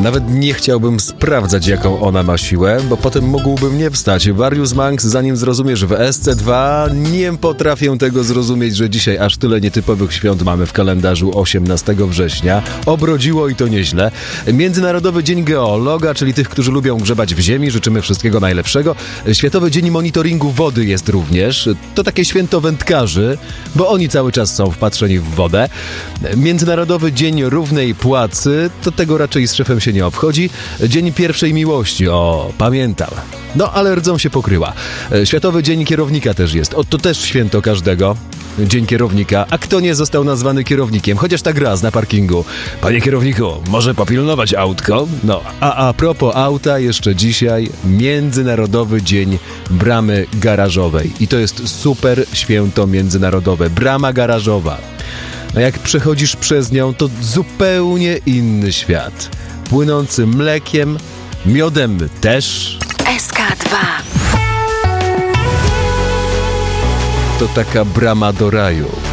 Nawet nie chciałbym sprawdzać, jaką ona ma siłę, bo potem mógłbym nie wstać. Various Monks, zanim zrozumiesz w SC2, nie potrafię tego zrozumieć, że dzisiaj aż tyle nietypowych świąt mamy w kalendarzu 18 września. Obrodziło i to nieźle. Międzynarodowy Dzień Geologa, czyli tych, którzy lubią grzebać w ziemi. Życzymy wszystkiego najlepszego. Światowy Dzień Monitoringu Wody jest również. To takie święto wędkarzy, bo oni cały czas są wpatrzeni w wodę. Międzynarodowy Dzień Równej Płacy, to tego raczej z szefem się nie obchodzi. Dzień Pierwszej Miłości, pamiętam. No, ale rdzą się pokryła. Światowy Dzień Kierownika też jest. To też święto każdego. Dzień Kierownika. A kto nie został nazwany kierownikiem? Chociaż tak raz na parkingu. Panie kierowniku, może popilnować autko? No, a propos auta, jeszcze dzisiaj Międzynarodowy Dzień Bramy Garażowej. I to jest super święto międzynarodowe. Brama garażowa. A jak przechodzisz przez nią, to zupełnie inny świat. Płynący mlekiem, miodem też. SK2. To taka brama do raju.